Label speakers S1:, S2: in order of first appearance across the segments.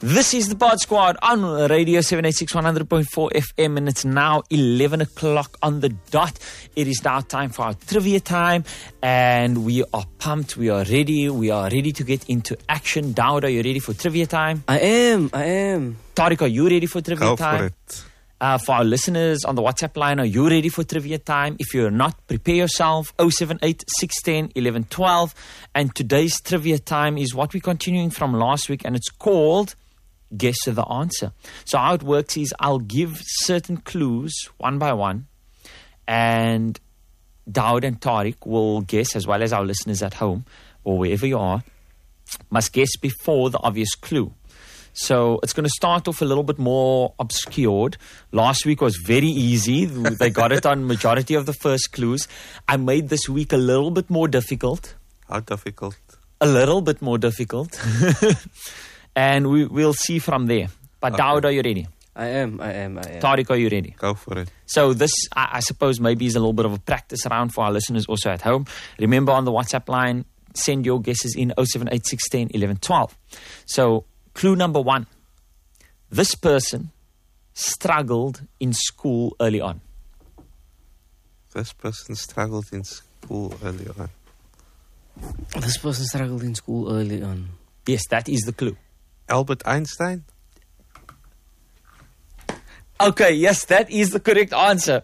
S1: This is the Pod Squad on Radio 786 100.4 FM, and it's now 11 o'clock on the dot. It is now time for our trivia time, and we are pumped. We are ready to get into action. Daud, are you ready for trivia time?
S2: I am.
S1: Tariq, are you ready for trivia time?
S3: Go for it.
S1: For our listeners on the WhatsApp line, are you ready for trivia time? If you're not, prepare yourself. 078 610 1112. And today's trivia time is what we're continuing from last week, and it's called Guess the Answer. So how it works is I'll give certain clues one by one, and Daud and Tariq will guess, as well as our listeners at home or wherever you are, must guess before the obvious clue. So it's going to start off a little bit more obscured. Last week was very easy. They got it on majority of the first clues. I made this week a little bit more difficult.
S3: How difficult?
S1: A little bit more difficult. And we'll see from there. But okay. Daud, are you ready?
S2: I am.
S1: Tariq, are you ready?
S3: Go for it.
S1: So this, I suppose, maybe is a little bit of a practice round for our listeners also at home. Remember, on the WhatsApp line, send your guesses in 078 610 1112. So clue number one. This person struggled in school early on.
S3: This person struggled in school early on.
S2: This person struggled in school early on.
S1: Yes, that is the clue.
S3: Albert Einstein?
S1: Okay, yes, that is the correct answer.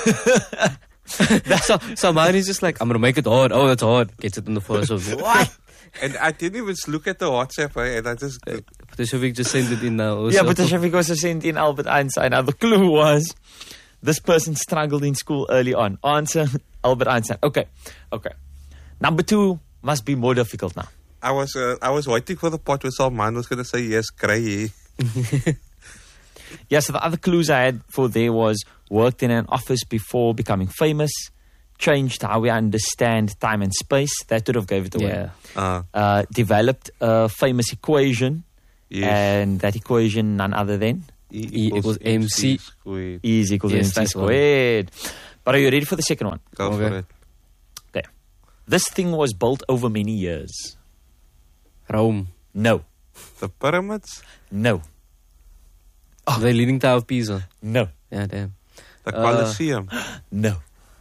S2: So mine is just like, I'm going to make it hard. Oh, that's hard. Gets it in the first of what?
S3: And I didn't even look at the WhatsApp, and I just...
S2: Shafiq just sent it in now. Also.
S1: Yeah, but Shafiq also sent in Albert Einstein. Now, the clue was, this person struggled in school early on. Answer, Albert Einstein. Okay. Number two must be more difficult now.
S3: I was waiting for the part where Salman was going to say yes, cray.
S1: Yeah, so the other clues I had for there was worked in an office before becoming famous, changed how we understand time and space. That would have gave it away.
S2: Yeah.
S1: Developed a famous equation.
S3: Yes.
S1: And that equation, none other than?
S2: E equals MC
S3: squared.
S1: E is equal to MC squared. But are you ready for the second one?
S3: Go for it.
S1: Okay. This thing was built over many years.
S2: Rome.
S1: No.
S3: The pyramids?
S1: No.
S2: The Leaning Tower of Pisa.
S1: No.
S2: Yeah, damn.
S3: The Colosseum?
S1: No.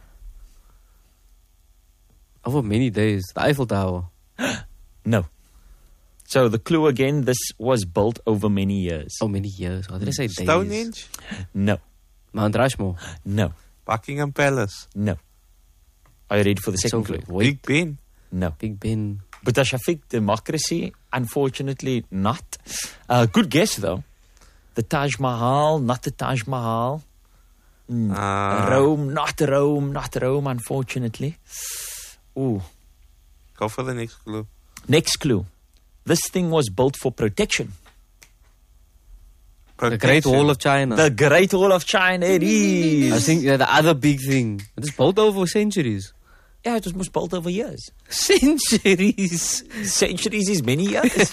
S2: Over many days. The Eiffel Tower.
S1: No. So the clue again, this was built over many years.
S2: Oh, many years. What did I say? Days?
S3: Stonehenge?
S1: No.
S2: Mount Rushmore.
S1: No.
S3: Buckingham Palace?
S1: No. Are you ready for the second clue?
S3: Big Ben?
S1: No.
S2: Big Ben.
S1: But Shafiq, democracy, unfortunately not. Good guess though. The Taj Mahal, not the Taj Mahal. Rome, not Rome, unfortunately. Ooh.
S3: Go for the next clue.
S1: Next clue. This thing was built for protection.
S2: The Great Wall of China.
S1: The Great Wall of China, it is.
S2: I think the other big thing. It is built over centuries.
S1: Yeah, it was built over years.
S2: Centuries.
S1: Centuries is many years.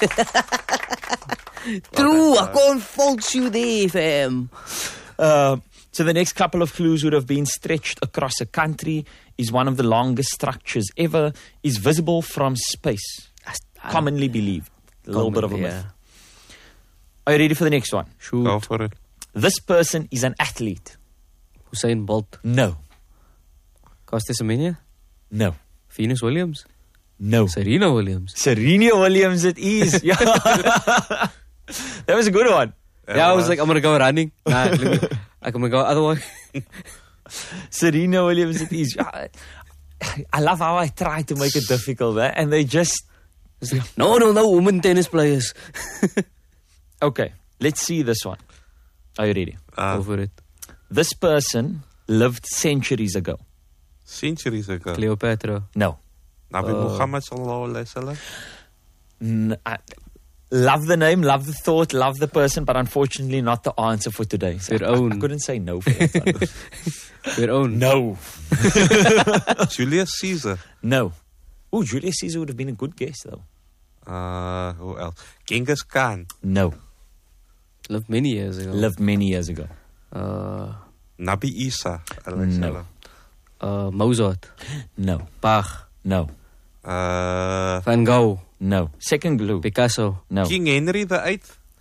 S2: True, I can't fault you there, fam.
S1: So the next couple of clues would have been stretched across a country, is one of the longest structures ever, is visible from space. Commonly believed. A little bit of a myth. Are you ready for the next one?
S2: Shoot.
S3: Go for it.
S1: This person is an athlete.
S2: Usain Bolt.
S1: No.
S2: Caster Semenya.
S1: No.
S2: Venus Williams.
S1: No.
S2: Serena Williams.
S1: Serena Williams it is. Yeah. That was a good one.
S2: Yeah, I was like, I'm going to go running. Nah, I'm going to go other way.
S1: Serena Williams it is. I love how I try to make it difficult, and they just...
S2: No, women tennis players.
S1: Okay, let's see this one. Are you ready?
S2: Go for it.
S1: This person lived centuries ago.
S3: Centuries ago?
S2: Cleopatra.
S1: No.
S3: Nabi Muhammad sallallahu alaihi wasallam?
S1: Love the name, love the thought, love the person, but unfortunately not the answer for today. So I couldn't say no for that.
S2: Your own.
S1: No.
S3: Julius Caesar?
S1: No. Oh, Julius Caesar would have been a good guess though.
S3: Who else? Genghis Khan?
S1: No.
S2: Lived many years ago.
S3: Nabi Isa?
S1: No.
S2: Mozart?
S1: No.
S2: Bach?
S1: No.
S2: Van Gogh?
S1: No. Second clue.
S2: Picasso?
S1: No.
S3: King Henry VIII?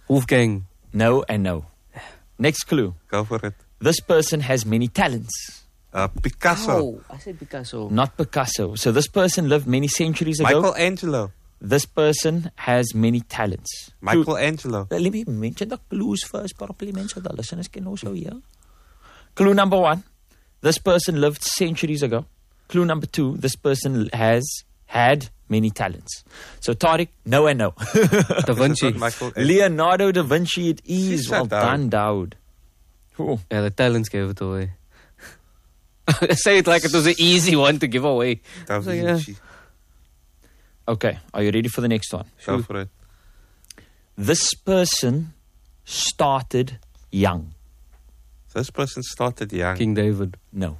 S2: Wolfgang.
S1: No and no. Next clue.
S3: Go for it.
S1: This person has many talents.
S3: Picasso.
S2: Oh, I said Picasso.
S1: Not Picasso. So this person lived many centuries ago.
S3: Michelangelo.
S1: This person has many talents.
S3: Michelangelo.
S1: Let me mention the clues first properly, so the listeners can also hear. Clue number 1. This person lived centuries ago. Clue number 2. This person had many talents. So Tariq, no and no.
S2: Da Vinci.
S1: Leonardo da Vinci it is.
S3: Well
S1: done, Daud. Cool.
S2: Yeah, the talents gave it away. Say it like it was an easy one to give away.
S3: Da Vinci.
S1: Okay, are you ready for the next one?
S3: Go for it.
S1: This person started young.
S3: This person started young.
S2: King David.
S1: No.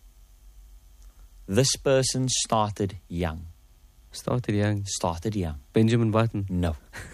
S1: This person started young.
S2: Started young.
S1: Started young.
S2: Benjamin Button.
S1: No.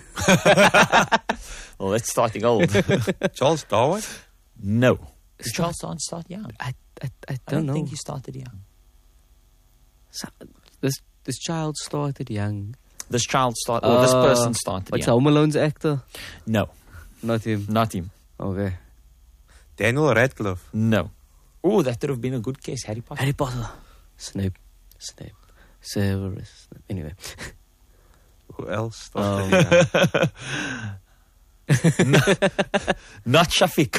S1: Well, that's starting old.
S3: Charles Darwin.
S1: No. Did Charles Darwin start young?
S2: I
S1: I
S2: don't know.
S1: think he started young.
S2: So, this child started young.
S1: This person started
S2: What's
S1: young.
S2: Home Alone's actor?
S1: No,
S2: Not him.
S1: not him.
S2: Okay.
S3: Daniel Radcliffe.
S1: No. Oh, that would have been a good guess. Harry Potter.
S2: Harry Potter. Snape. Severus. Anyway.
S3: Who else started young?
S1: Not Shafiq.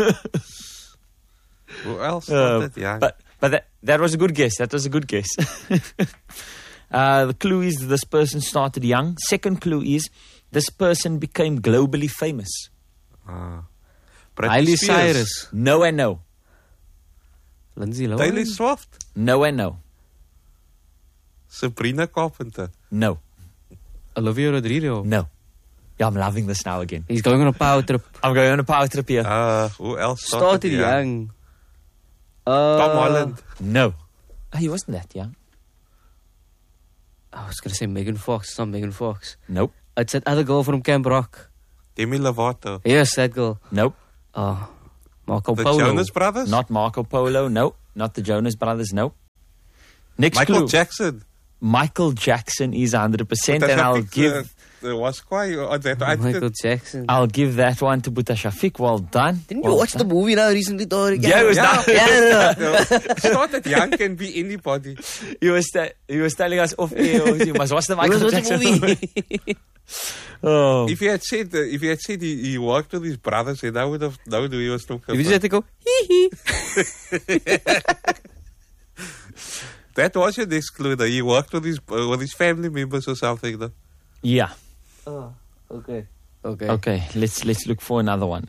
S3: Who else started young?
S1: But that was a good guess. That was a good guess. The clue is this person started young. Second clue is this person became globally famous.
S3: Britney
S2: Miley
S3: Spears.
S2: Cyrus.
S1: No and no.
S2: Lindsay Lohan.
S3: Taylor Swift.
S1: No and no.
S3: Sabrina Carpenter.
S1: No.
S2: Olivia Rodrigo.
S1: No. Yeah, I'm loving this now again.
S2: He's going on a power trip.
S1: I'm going on a power trip here.
S3: Who else
S2: Started young.
S3: Tom Holland.
S1: No. He wasn't that young.
S2: I was going to say Megan Fox. It's not Megan Fox.
S1: Nope.
S2: It's that other girl from Camp Rock.
S3: Demi Lovato.
S2: Yes, that girl.
S1: Nope.
S2: Marco
S3: The
S2: Polo.
S3: Jonas Brothers.
S1: Not Marco Polo. No. Not the Jonas Brothers. No. Next
S3: Michael
S1: clue.
S3: Jackson.
S1: Michael Jackson is 100%, and I'll give
S3: There was quite that.
S2: Michael Jackson.
S1: I'll give that one to Buta Shafiq. Well done.
S2: Didn't
S1: Well
S2: you watch
S1: done.
S2: the movie now recently, Tariq?
S1: Yeah, it was
S2: Yeah.
S3: Started young can be anybody.
S1: He was telling us off air. You must watch the Michael
S2: Watch the
S1: Jackson
S2: movie.
S1: Oh.
S3: If he had said he worked with his brothers, then I would have known who he was talking
S2: If you just
S3: about.
S2: had to go, hee hee.
S3: That was your next clue. Though. He worked with his family members or something. Though.
S1: Yeah.
S2: Oh, okay.
S1: Okay. Let's look for another one.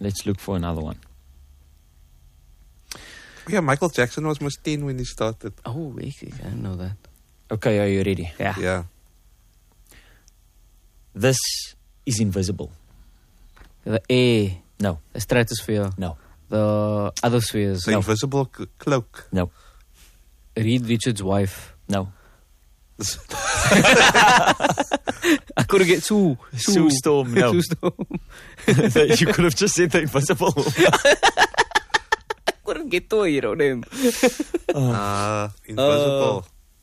S3: Yeah, Michael Jackson was almost 10 when he started.
S2: Oh, wait, I didn't know that.
S1: Okay, are you ready?
S3: Yeah.
S1: This is invisible.
S2: The air,
S1: No.
S2: the stratosphere,
S1: No.
S2: the other spheres.
S3: The invisible cloak.
S1: No.
S2: Reed Richards' wife.
S1: No.
S2: I couldn't get Sue
S1: Storm. No.
S2: Sue Storm.
S1: You could have just said the invisible.
S2: I couldn't get to it on him.
S3: Invisible.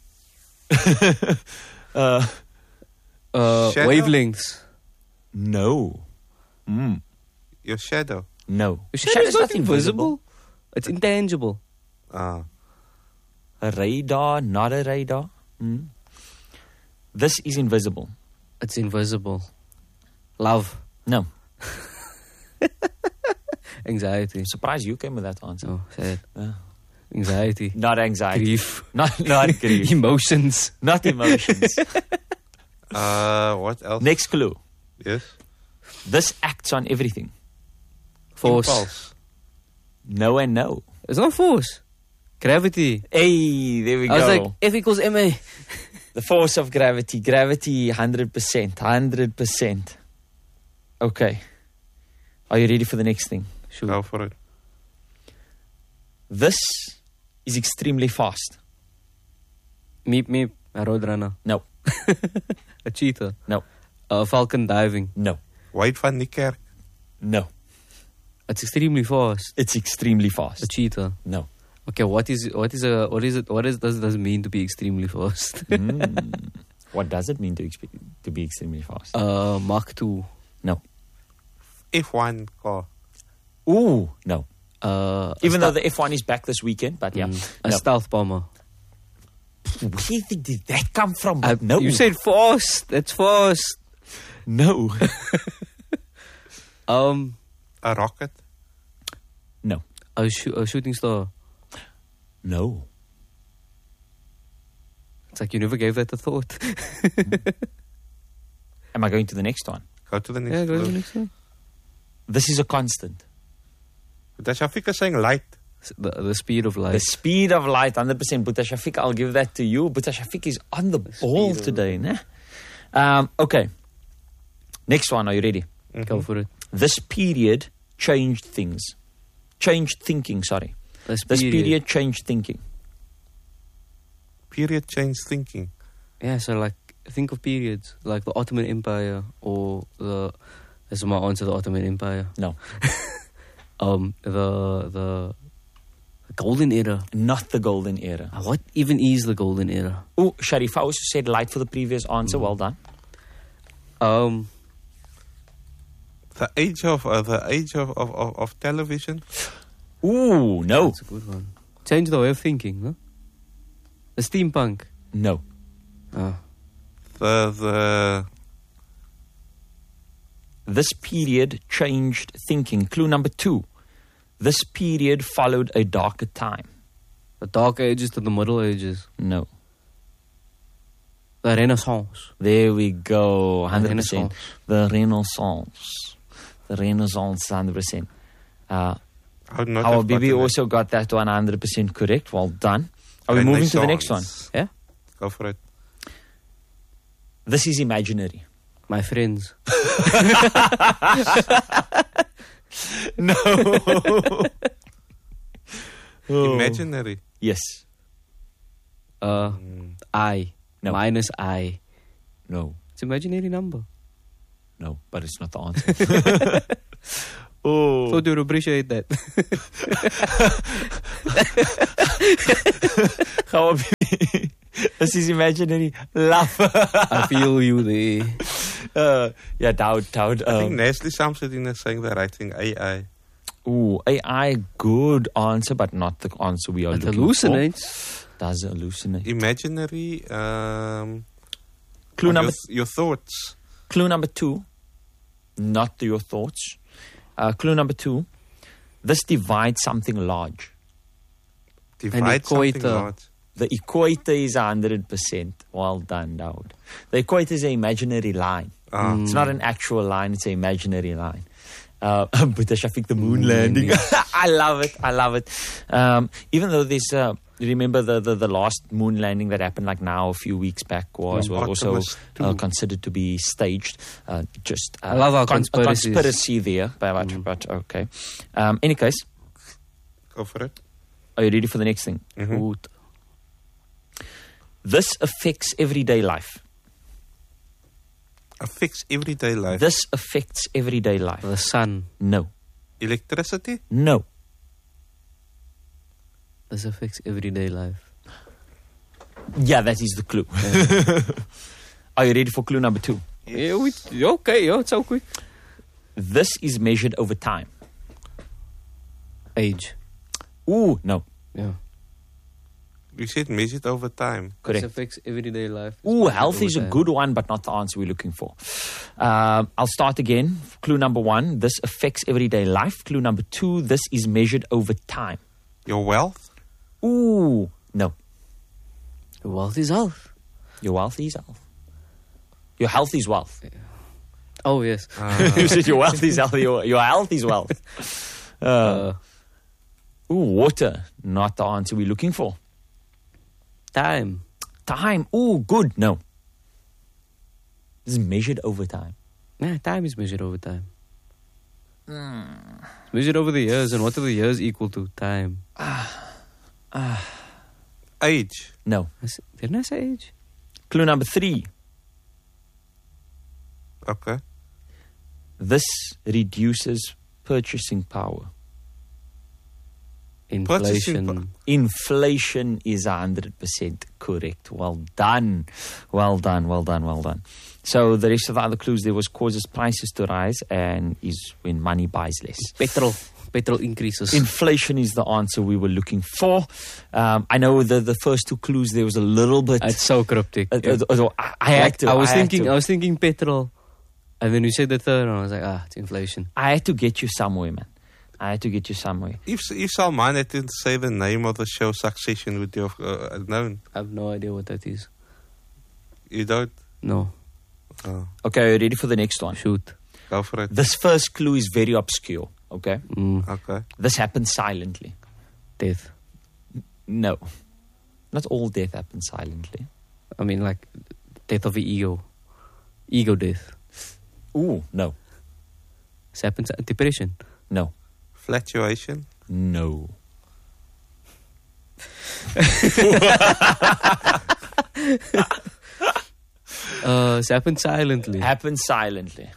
S3: Shadow?
S2: Wavelengths.
S1: No.
S3: Your shadow.
S1: No.
S2: The shadow's not invisible. It's intangible.
S3: Ah.
S1: A radar, not a radar. This is invisible.
S2: It's invisible. Love.
S1: No.
S2: Anxiety.
S1: Surprised you came with that answer.
S2: Oh, sad.
S1: Yeah.
S2: Anxiety.
S1: Not anxiety.
S2: Grief.
S1: Not grief.
S2: Emotions.
S1: Not emotions.
S3: What else?
S1: Next clue.
S3: Yes.
S1: This acts on everything.
S2: Force.
S3: Impulse.
S1: No and no.
S2: It's not force. Gravity.
S1: Hey, there we
S2: I was
S1: go.
S2: like, F equals MA.
S1: The force of gravity. Gravity, 100%. 100%. Okay. Are you ready for the next thing?
S2: Sure.
S3: Go for it.
S1: This is extremely fast.
S2: Meep meep. A roadrunner.
S1: No.
S2: A cheetah.
S1: No.
S2: A falcon diving.
S1: No.
S3: White van Niekerk.
S1: No.
S2: It's extremely fast.
S1: It's extremely
S2: A
S1: fast.
S2: cheetah.
S1: No.
S2: Okay, what does it mean to be extremely fast?
S1: What does it mean to be extremely fast?
S2: Mach 2.
S1: No.
S3: F1 car.
S1: Ooh, no. Even
S2: a
S1: though the F1 is back this weekend, but yeah.
S2: a
S1: No.
S2: stealth bomber.
S1: Where did that come from? But no.
S2: You said fast. That's fast.
S1: no.
S2: Um,
S3: A rocket.
S1: No.
S2: a shooting star.
S1: No.
S2: It's like you never gave that a thought.
S1: Am I going to the next one?
S3: Go to the next
S2: Yeah, go to the
S3: clue.
S2: next one.
S1: This is a constant.
S3: But Shafiq is saying light.
S2: The speed of light.
S1: The speed of light, 100%. Buta Shafiq, I'll give that to you. Buta Shafiq is on the ball
S2: speed of
S1: today. Nah? Okay. Next one. Are you ready?
S2: Go for it.
S1: This period changed things. Changed thinking, sorry.
S2: This
S1: This period changed thinking.
S3: Period change thinking.
S2: Yeah, so like, think of periods. Like the Ottoman Empire or the... This is my answer, the Ottoman Empire.
S1: No.
S2: The Golden Era.
S1: Not the golden era.
S2: What even is the Golden Era?
S1: Oh, Sharifa also said light for the previous answer. Well done.
S3: The age of television.
S1: Ooh, no.
S2: That's a good one. Change the way of thinking, huh? The steampunk.
S1: No.
S3: The
S1: This period changed thinking. Clue number 2. This period followed a darker time.
S2: The Dark Ages to the Middle Ages.
S1: No.
S2: The Renaissance.
S1: There we go. 100%.
S2: Renaissance.
S1: The Renaissance. The Renaissance, 100%.
S3: I would not
S1: Our
S3: have
S1: Bibi
S3: gotten
S1: also got that 100% correct. Well done. Are we moving to the next one?
S3: Renaissance.
S2: Yeah?
S3: Go for it.
S1: This is imaginary.
S2: My friends.
S1: No.
S3: Imaginary.
S1: Yes.
S2: I.
S1: No.
S2: Minus I.
S1: No.
S2: It's imaginary number.
S1: No. But it's not the answer. Oh.
S2: So do you appreciate that?
S1: How Bibi? This is imaginary. Laugh.
S2: I feel you there.
S1: Yeah, doubt.
S3: I think Nestle Samsudin is saying the right thing. AI.
S1: Ooh, AI, good answer, but not the answer we are
S2: It
S1: looking
S2: hallucinates.
S1: for. Does hallucinate.
S3: Imaginary.
S1: Clue number
S3: your thoughts.
S1: Clue number 2, not your thoughts. Clue number 2, this divides something large.
S3: Divide something
S2: equator.
S3: large.
S1: The equator is 100%. Well done, Daud. The equator is an imaginary line. It's not an actual line, it's an imaginary line. Buta Shafiq, the moon landing. I love it. I love it. Even though there's... remember the last moon landing that happened like now a few weeks back was also
S3: Artemis 2.
S1: considered to be staged. Just
S2: I love our
S1: a
S2: conspiracies.
S1: conspiracy there. But okay. Any case,
S3: Go for it.
S1: are you ready for the next thing?
S2: Good.
S1: This affects everyday life.
S3: Affects everyday life.
S1: This affects everyday life.
S2: The sun.
S1: No.
S3: Electricity.
S1: No.
S2: This affects everyday life.
S1: Yeah, that is the clue. Are you ready for clue number 2?
S2: Yeah, okay, it's so quick.
S1: This is measured over time.
S2: Age.
S1: Ooh, no.
S2: Yeah.
S3: You said measured over time.
S1: Correct.
S2: This affects everyday life.
S1: Ooh, health is a good one, but not the answer we're looking for. I'll start again. Clue number 1, this affects everyday life. Clue number 2, this is measured over time.
S3: Your wealth.
S1: Ooh, no.
S2: Wealth is health.
S1: Your wealth is health. Your health is wealth.
S2: Oh, yes.
S1: You said your wealth is health. Your health is wealth. Ooh, water. Not the answer we're looking for.
S2: Time.
S1: Time. Ooh, good. No. This is measured over time.
S2: Nah, time is measured over time. It's measured over the years, and what are the years equal to? Time.
S3: Age.
S1: No.
S2: Didn't I say age?
S1: Clue number 3.
S3: Okay.
S1: This reduces purchasing power.
S2: Inflation.
S1: Inflation is 100% correct. Well done. Well done, well done, well done. So the rest of the other clues there was causes prices to rise and is when money buys less.
S2: Petrol increases.
S1: Inflation is the answer we were looking for. I know the first two clues there was a little bit.
S2: It's so cryptic.
S1: I
S2: was thinking petrol, and then you said the third, and I was like, it's inflation.
S1: I had to get you somewhere, man. I had to get you somewhere.
S3: If Salman didn't say the name of the show Succession, would you have known?
S2: I have no idea what that is.
S3: You don't?
S2: No.
S3: Oh,
S1: Okay, are you ready for the next one?
S2: Shoot.
S3: go for it.
S1: This first clue is very obscure. Okay,
S3: Okay.
S1: this happens silently.
S2: Death.
S1: No, not all death happens silently.
S2: I mean, like, death of the ego. Ego death.
S1: Ooh, no,
S2: This happens. Depression.
S1: no,
S3: Fluctuation.
S1: no.
S2: This happens silently.
S1: Happens silently.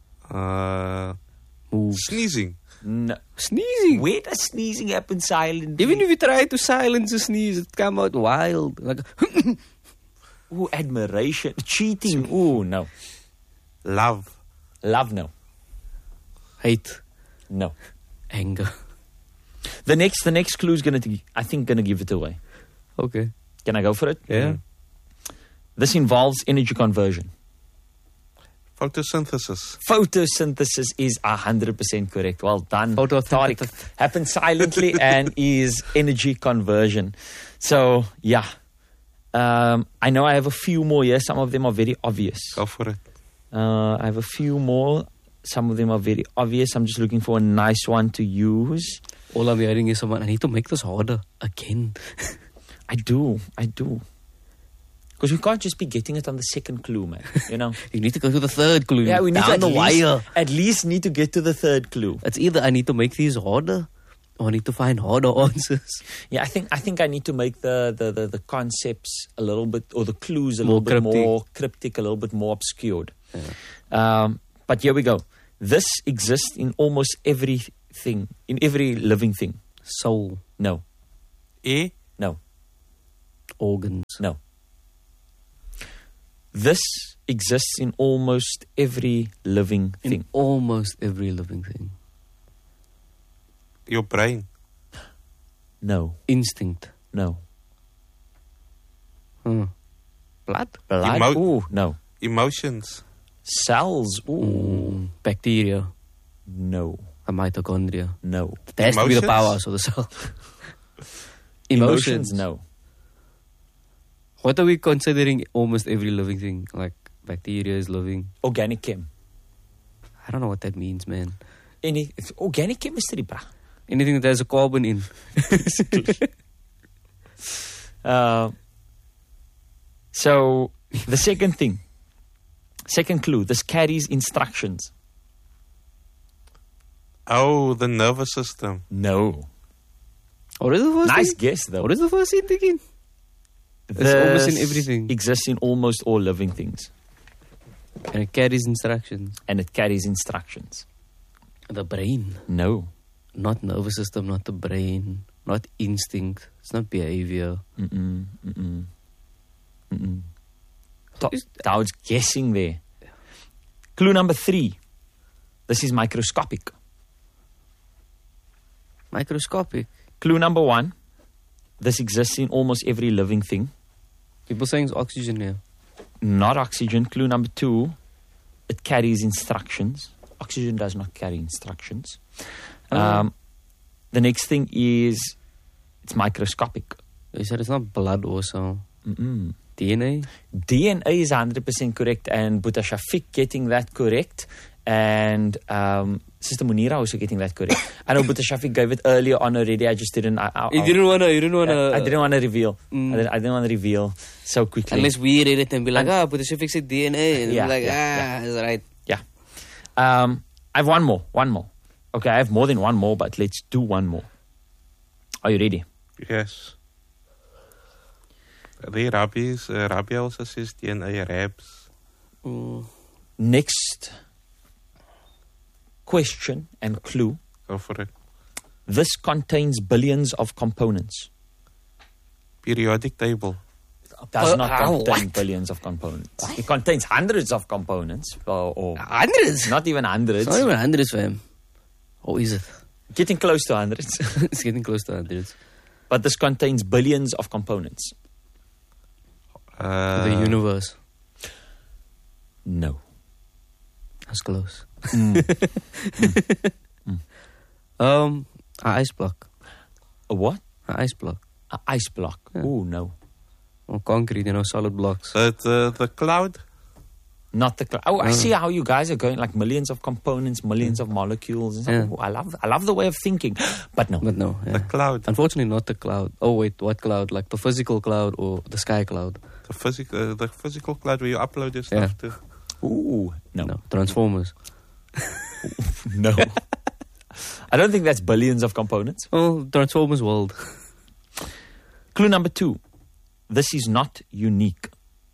S2: Moves.
S3: Sneezing.
S1: No.
S2: Sneezing.
S1: Where does sneezing happen silently?
S2: Even if you try to silence a sneeze, it come out wild. Like,
S1: Ooh, admiration. Cheating. Ooh, no.
S3: Love.
S1: Love, no.
S2: hate.
S1: No.
S2: Anger.
S1: The next clue is gonna give it away.
S2: Okay.
S1: Can I go for it?
S2: Yeah.
S1: This involves energy conversion.
S3: Photosynthesis.
S1: Photosynthesis is 100% correct. Well done.
S2: Photosynthesis.
S1: Tariq. Happens silently and is energy conversion. So, yeah. I know I have a few more here. Some of them are very obvious.
S3: Go for it.
S1: I have a few more. Some of them are very obvious. I'm just looking for a nice one to use.
S2: All I'm hearing is someone, I need to make this harder again.
S1: I do. Because we can't just be getting it on the second clue, man. You know?
S2: You need to go to the third clue.
S1: Yeah, we need
S2: down
S1: to
S2: the wire.
S1: at least need to get to the third clue.
S2: It's either I need to make these harder or I need to find harder answers.
S1: Yeah, I think I need to make the concepts a little bit, or the clues a
S2: More
S1: little bit
S2: cryptic.
S1: more cryptic, a little bit more obscured. Yeah. But here we go. This exists in almost everything, in every living thing.
S2: Soul.
S1: No,
S3: E.
S1: no,
S2: Organs.
S1: no. This exists in almost every living
S2: In
S1: thing.
S2: almost every living thing.
S3: Your brain.
S2: No. Instinct.
S1: No.
S2: Blood.
S1: Blood? Ooh, no.
S3: Emotions.
S1: Cells? Ooh,
S2: Bacteria.
S1: no,
S2: A mitochondria.
S1: no.
S2: That has to be the
S3: Emotions?
S2: powerhouse of the cell.
S1: Emotions? No.
S2: What are we considering almost every living thing? Like bacteria is living.
S1: Organic chem.
S2: I don't know what that means, man.
S1: It's organic chemistry, bruh.
S2: Anything that has a carbon in.
S1: So the second clue, this carries instructions.
S3: Oh, the nervous system.
S1: No.
S2: What is the first
S1: Nice
S2: thing?
S1: guess, though.
S2: What is the first thing again? It's almost in everything.
S1: Exists in almost all living things.
S2: And it carries instructions.
S1: And it carries instructions.
S2: The brain.
S1: No.
S2: Not nervous system, not the brain. Not instinct. It's not behavior.
S1: I was guessing there. Clue number 3. This is microscopic.
S2: Microscopic.
S1: Clue number 1. This exists in almost every living thing.
S2: People saying it's oxygen here.
S1: Not oxygen. Clue number 2. It carries instructions. Oxygen does not carry instructions. The next thing is it's microscopic.
S2: You said it's not blood also. DNA?
S1: DNA is 100% correct, and Buta Shafiq getting that correct, and Sister Munira also getting that correct. I know Buta Shafiq gave it earlier on already. I just didn't.
S2: You didn't want to.
S1: I didn't want to reveal. I didn't want to reveal so quickly.
S2: Unless we read it and be like, but the Shafiq said DNA, and
S1: Yeah,
S2: be like,
S1: yeah.
S2: it's right.
S1: Yeah. I have one more. Okay, I have more than one more, but let's do one more. Are you ready?
S3: Yes. The Rabia also says DNA rabs.
S1: Next question and clue.
S3: Go for it.
S1: This contains billions of components.
S3: Periodic table.
S1: Does not contain
S2: what?
S1: billions of components. It contains hundreds of components. Or
S2: Hundreds?
S1: not even hundreds.
S2: It's not even hundreds, fam. Or is it?
S1: Getting close to hundreds.
S2: It's getting close to hundreds.
S1: But this contains billions of components.
S2: The universe.
S1: No.
S2: That's close.
S1: Mm.
S2: An ice block.
S1: A what?
S2: An ice block.
S1: An ice block.
S2: Yeah.
S1: Oh, no.
S2: Or concrete, solid blocks.
S3: The cloud.
S1: Not the I see how you guys are going, like millions of components, millions of molecules. And stuff.
S2: Yeah.
S1: Oh, I love the way of thinking. But no.
S2: But no. Yeah.
S3: The cloud.
S2: Unfortunately, not the cloud. Oh, wait, what cloud? Like the physical cloud or the sky cloud?
S3: The physical cloud where you upload your stuff to.
S1: Ooh, no.
S2: No. Transformers.
S1: No. I don't think that's billions of components.
S2: Oh, Transformers world.
S1: Clue number 2. This is not unique.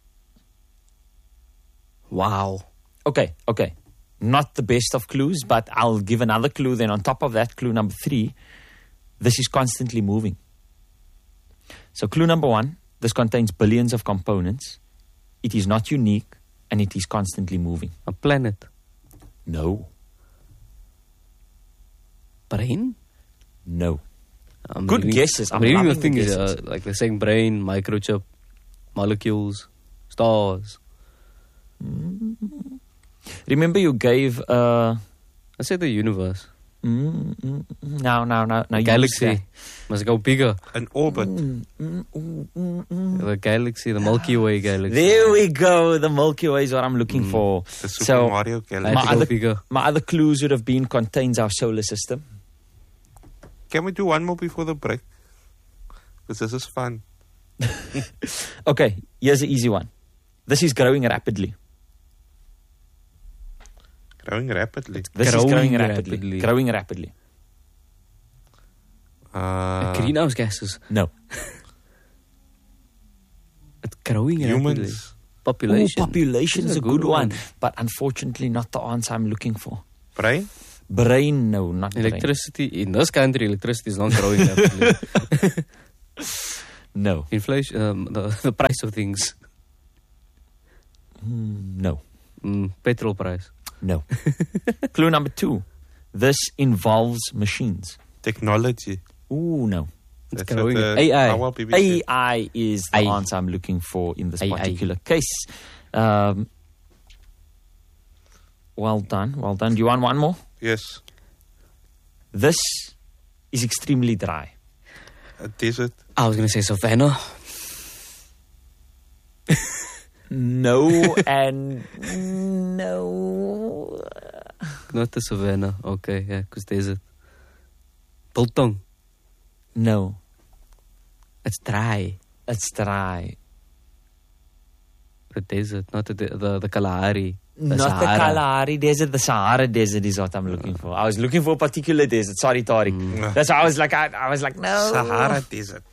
S2: Wow.
S1: Okay. Not the best of clues, but I'll give another clue then on top of that. Clue number 3. This is constantly moving. So clue number 1. This contains billions of components. It is not unique and it is constantly moving.
S2: A planet.
S1: No.
S2: Brain?
S1: No.
S2: I'm
S1: Good
S2: reading-
S1: guesses. I'm
S2: reading the
S1: loving the
S2: thing is,
S1: guesses.
S2: like they're saying brain, microchip, molecules, stars.
S1: Remember you gave...
S2: I said the universe.
S1: No. you
S2: Galaxy.
S1: say-
S2: Must go bigger.
S3: An orbit.
S2: The galaxy, the Milky Way galaxy.
S1: There we go. The Milky Way is what I'm looking for.
S3: The Super
S1: So,
S3: Mario
S2: I
S3: Galaxy.
S2: had to go bigger.
S1: my other clues would have been contains our solar system.
S3: Can we do one more before the break? Because this is fun.
S1: Okay, here's an easy one. This is growing rapidly.
S3: Growing rapidly.
S1: This is
S2: Growing
S1: growing
S2: rapidly.
S1: rapidly. Growing rapidly.
S2: Greenhouse gases.
S1: No.
S2: It's growing rapidly.
S3: Humans.
S2: Population.
S1: Population
S2: This
S1: is a good one. But unfortunately not the answer I'm looking for.
S3: Brain?
S1: Brain, no, not
S2: Electricity. In this country, electricity is not growing rapidly.
S1: brain. No.
S2: Inflation. The price of things.
S1: No.
S2: Petrol price.
S1: No. Clue number 2. This involves machines.
S3: Technology.
S1: Ooh, no.
S2: It's
S3: That's
S2: growing.
S3: what the
S2: AI.
S3: our BBC
S1: AI is the
S2: AI.
S1: answer I'm looking for in this
S2: AI.
S1: particular case. Well done. Do you want one more?
S3: Yes.
S1: This is extremely dry.
S3: A desert.
S2: I was going to say savannah.
S1: No and no.
S2: Not the savannah. Okay, yeah, because desert. Biltong.
S1: No,
S2: It's dry.
S1: it's dry.
S2: The desert, not the Kalahari. The
S1: Not the
S2: Sahara.
S1: Kalahari Desert, the Sahara Desert is what I'm looking for. I was looking for a particular desert. Sorry, Tariq. That's why I was like, no.
S3: Sahara Desert.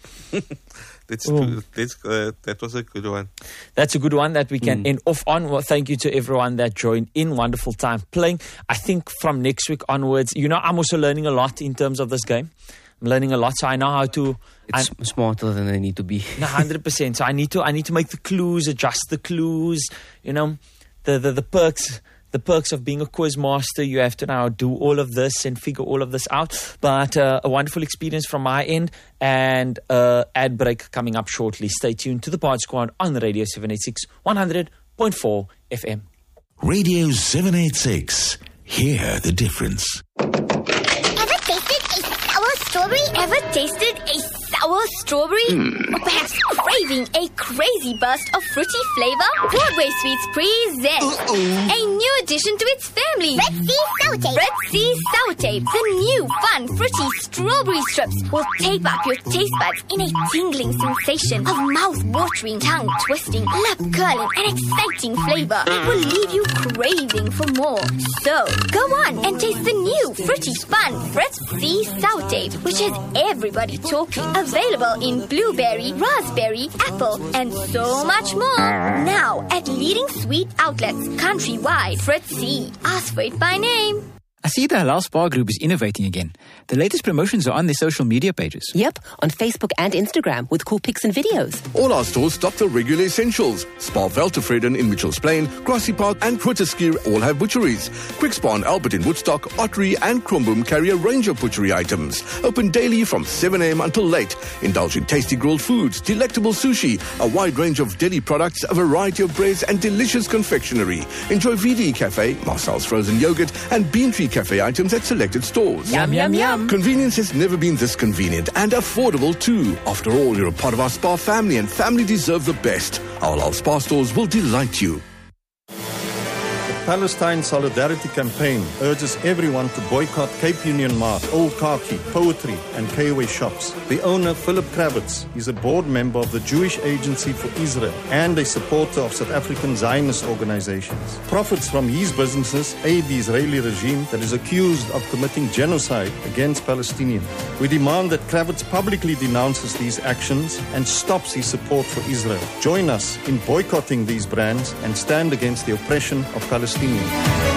S3: That was a good one.
S1: That's a good one that we can end off on. Well, thank you to everyone that joined in. Wonderful time playing. I think from next week onwards, I'm also learning a lot in terms of this game. I'm learning a lot, so I know how to.
S2: It's smarter than they need to be.
S1: 100%. So I need to make the clues, adjust the clues. The perks. The perks of being a quiz master, you have to now do all of this and figure all of this out. But a wonderful experience from my end, and ad break coming up shortly. Stay tuned to the Pod Squad on Radio 786 100.4 FM.
S4: Radio 786. Hear the difference.
S5: Ever tasted a sour strawberry? Ever tasted a sour strawberry? Or perhaps craving a crazy burst of fruity flavor? Broadway Sweets presents a new addition to its family. Red Sea Sour Tape. Red Sea Sour Tape. The new fun fruity strawberry strips will tape up your taste buds in a tingling sensation of mouth-watering, tongue-twisting, lip-curling and exciting flavor. It will leave you craving for more. So, go on and taste the new fruity fun Red Sea Sour Tape, which has everybody talking. Available in blueberry, raspberry, apple, and so much more. Now at leading sweet outlets countrywide. Fritz C. Ask for it by name.
S6: I see the Halal Spa Group is innovating again. The latest promotions are on their social media pages.
S7: Yep, on Facebook and Instagram with cool pics and videos.
S8: All our stores stock the regular essentials. Spa Veltevreden in Mitchells Plain, Grassy Park and Grooteskier all have butcheries. Quick Spa and Albert in Woodstock, Ottery and Kromboom carry a range of butchery items. Open daily from 7 a.m. until late. Indulge in tasty grilled foods, delectable sushi, a wide range of deli products, a variety of breads and delicious confectionery. Enjoy VD Cafe, Marcel's frozen yogurt and Bean Tree Cafe items at selected stores.
S6: Yum, yum, yum.
S8: Convenience has never been this convenient and affordable too. After all, you're a part of our Spa family and family deserve the best. Our Halal Spa stores will delight you.
S9: Palestine Solidarity Campaign urges everyone to boycott Cape Union Mart, Old Khaki, Poetry and KOA shops. The owner, Philip Kravitz, is a board member of the Jewish Agency for Israel and a supporter of South African Zionist organizations. Profits from his businesses aid the Israeli regime that is accused of committing genocide against Palestinians. We demand that Kravitz publicly denounces these actions and stops his support for Israel. Join us in boycotting these brands and stand against the oppression of Palestinians.